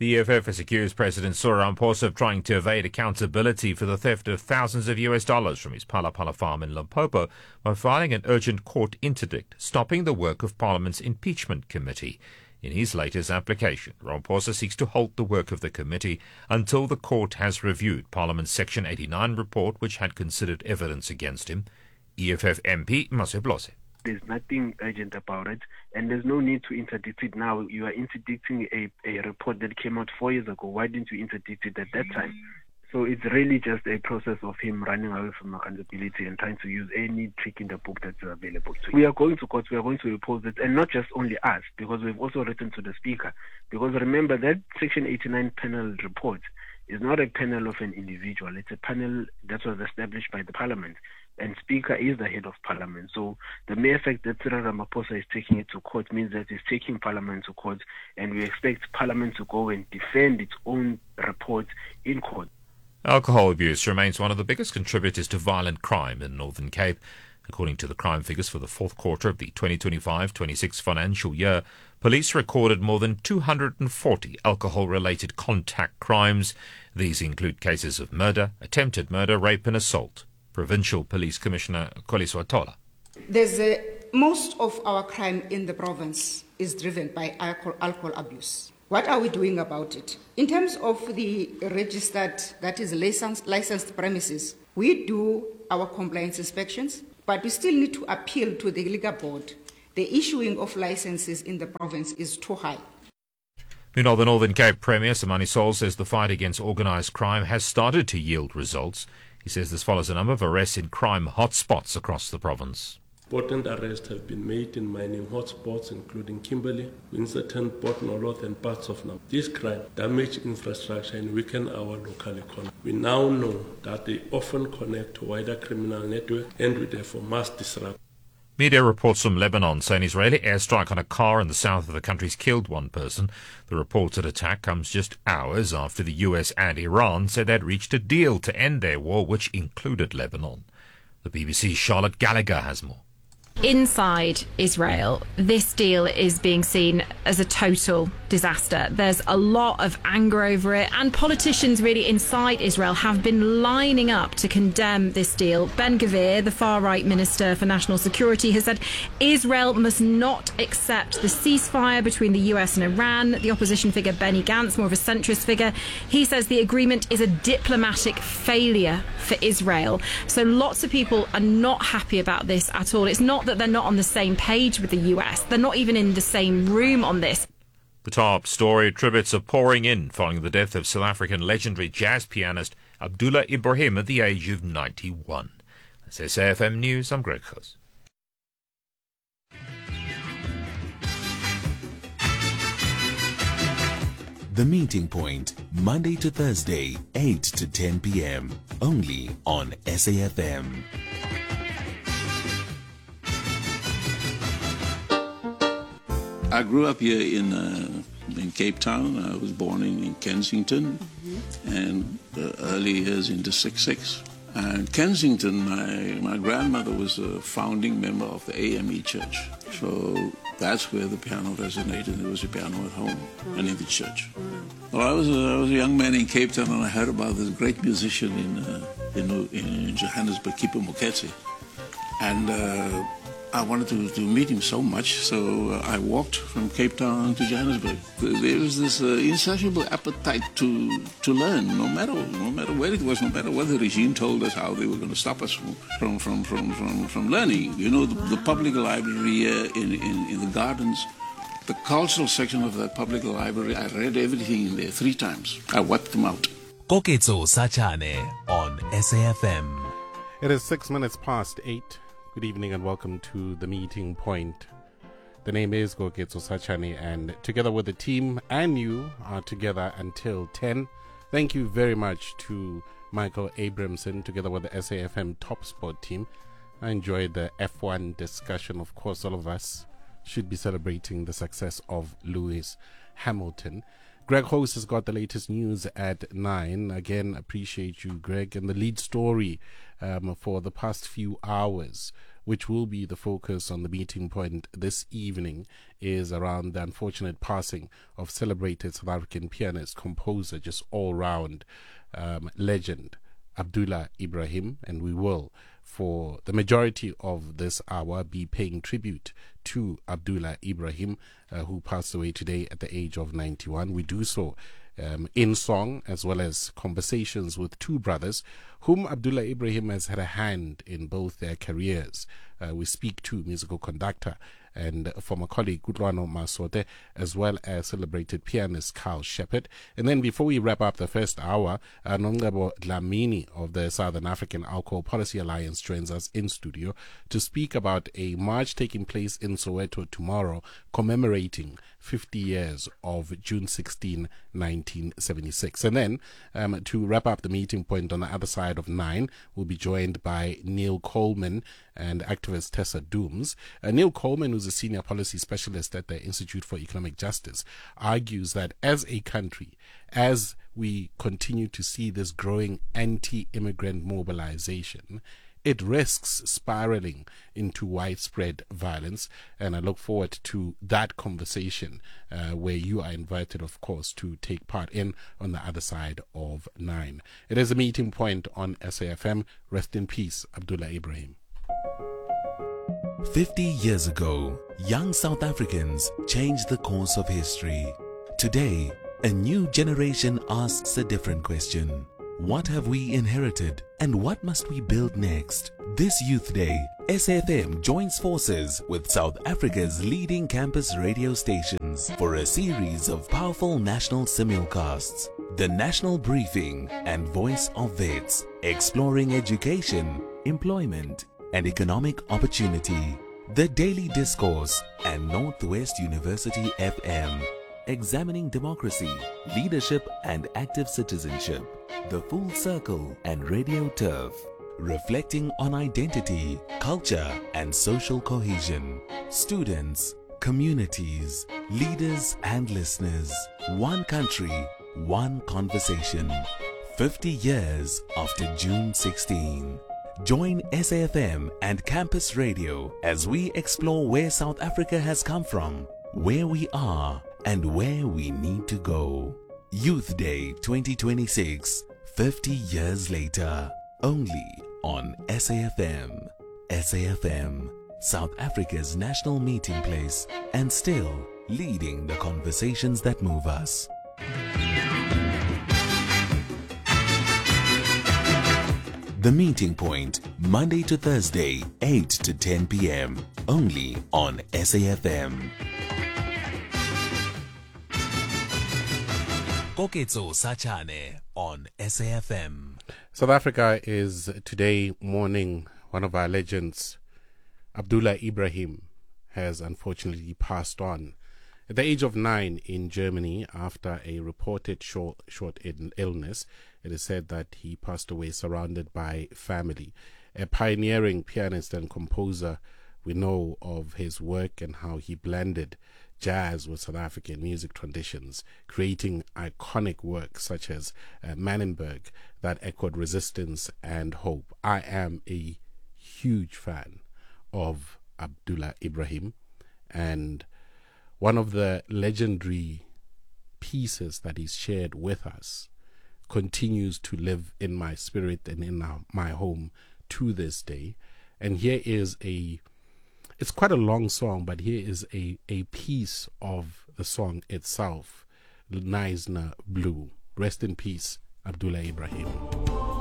The EFF has accused President Cyril Ramaphosa of trying to evade accountability for the theft of thousands of US dollars from his Phala Phala farm in Limpopo by filing an urgent court interdict, stopping the work of Parliament's impeachment committee. In his latest application, Ramaphosa seeks to halt the work of the committee until the court has reviewed Parliament's Section 89 report, which had considered evidence against him. EFF MP Maseblose. There's nothing urgent about it, and there's no need to interdict it now. You are interdicting a report that came out 4 years ago. Why didn't you interdict it at that time? So it's really just a process of him running away from accountability and trying to use any trick in the book that's available to him. We are going to court, we are going to oppose it, and not just only us, because we've also written to the Speaker. Because remember, that Section 89 panel report is not a panel of an individual. It's a panel that was established by the Parliament, and Speaker is the head of Parliament. So the mere fact that Cyril Ramaphosa is taking it to court means that he's taking Parliament to court, and we expect Parliament to go and defend its own report in court. Alcohol abuse remains one of the biggest contributors to violent crime in Northern Cape. According to the crime figures for the fourth quarter of the 2025-26 financial year, police recorded more than 240 alcohol-related contact crimes. These include cases of murder, attempted murder, rape and assault. Provincial Police Commissioner Koliswa Tola. Most of our crime in the province is driven by alcohol abuse. What are we doing about it? In terms of the registered, that is licensed premises, we do our compliance inspections, but we still need to appeal to the Liquor Board. The issuing of licenses in the province is too high. Meanwhile, the Northern Cape Premier, Samani Saul, says the fight against organised crime has started to yield results. He says this follows a number of arrests in crime hotspots across the province. Important arrests have been made in mining hotspots, including Kimberley, Winterton, Port Norloth, and parts of Nam. This crime damage infrastructure and weaken our local economy. We now know that they often connect to wider criminal networks and we therefore must disrupt. Media reports from Lebanon say an Israeli airstrike on a car in the south of the country has killed one person. The reported attack comes just hours after the US and Iran said they'd reached a deal to end their war, which included Lebanon. The BBC's Charlotte Gallagher has more. Inside Israel, this deal is being seen as a total disaster. There's a lot of anger over it, and politicians really inside Israel have been lining up to condemn this deal. Ben Gvir, the far-right Minister for National Security, has said Israel must not accept the ceasefire between the US and Iran. The opposition figure Benny Gantz, more of a centrist figure, he says the agreement is a diplomatic failure for Israel. So lots of people are not happy about this at all. It's not that they're not on the same page with the US. They're not even in the same room on this. The top story: tributes are pouring in following the death of South African legendary jazz pianist Abdullah Ibrahim at the age of 91. That's SAFM News. I'm Greg Huss. The Meeting Point, Monday to Thursday, 8 to 10 p.m. Only on SAFM. I grew up here in Cape Town. I was born in Kensington, and the early years in District 6. And Kensington, my grandmother was a founding member of the AME Church. So that's where the piano resonated. There was a piano at home and in the church. Well, I was a young man in Cape Town, and I heard about this great musician in Johannesburg, Kipo Moketse. And I wanted to meet him so much, so I walked from Cape Town to Johannesburg. There was this insatiable appetite to learn, no matter where it was, no matter what the regime told us how they were going to stop us from learning. You know, the public library here in the gardens, the cultural section of that public library, I read everything in there 3 times. I wiped them out. Koketso Sachane on SAFM. It is 6 minutes past 8. Good evening and welcome to The Meeting Point. The name is Koketso Sachane, and together with the team and you are together until 10. Thank you very much to Michael Abramson together with the SAFM Top Sport team. I enjoyed the F1 discussion. Of course, all of us should be celebrating the success of Lewis Hamilton. Greg Host has got the latest news at 9. Again, appreciate you, Greg. And the lead story for the past few hours, which will be the focus on the meeting point this evening, is around the unfortunate passing of celebrated South African pianist, composer, just all-round legend, Abdullah Ibrahim. And we will, for the majority of this hour, be paying tribute to Abdullah Ibrahim, who passed away today at the age of 91. We do so in song, as well as conversations with two brothers whom Abdullah Ibrahim has had a hand in both their careers. We speak to musical conductor and former colleague Kutlwano Masote, as well as celebrated pianist Carl Shepard. And then before we wrap up the first hour, Nongabo Dlamini of the Southern African Alcohol Policy Alliance joins us in studio to speak about a march taking place in Soweto tomorrow, commemorating 50 years of June 16, 1976. And then to wrap up the meeting point on the other side of 9, we'll be joined by Neil Coleman and activist Tessa Dooms. Neil Coleman, who's a senior policy specialist at the Institute for Economic Justice, argues that as a country, as we continue to see this growing anti-immigrant mobilization, it risks spiraling into widespread violence. And I look forward to that conversation where you are invited, of course, to take part in on the other side of 9. It is a meeting point on SAFM. Rest in peace, Abdullah Ibrahim. 50 years ago, young South Africans changed the course of history. Today, a new generation asks a different question. What have we inherited and what must we build next? This Youth Day, SAFM joins forces with South Africa's leading campus radio stations for a series of powerful national simulcasts. The National Briefing and Voice of Vets, exploring education, employment, and economic opportunity. The Daily Discourse and Northwest University FM, examining democracy, leadership, and active citizenship. The Full Circle and Radio Turf, reflecting on identity, culture, and social cohesion. Students, communities, leaders, and listeners. One country, one conversation. 50 years after June 16. Join SAFM and Campus Radio as we explore where South Africa has come from, where we are, and where we need to go. Youth Day 2026, 50 years later, only on SAFM. SAFM, South Africa's national meeting place, and still leading the conversations that move us. The Meeting Point, Monday to Thursday, 8 to 10 p.m. Only on SAFM. Koketso Sachane on SAFM. South Africa is today mourning one of our legends. Abdullah Ibrahim has unfortunately passed on at the age of 9 in Germany after a reported short illness. It is said that he passed away surrounded by family. A pioneering pianist and composer, we know of his work and how he blended jazz with South African music traditions, creating iconic works such as Manenberg that echoed resistance and hope. I am a huge fan of Abdullah Ibrahim, and one of the legendary pieces that he's shared with us continues to live in my spirit and in my home to this day. And here is it's quite a long song, but here is a piece of the song itself, Knysna Blue. Rest in peace, Abdullah Ibrahim.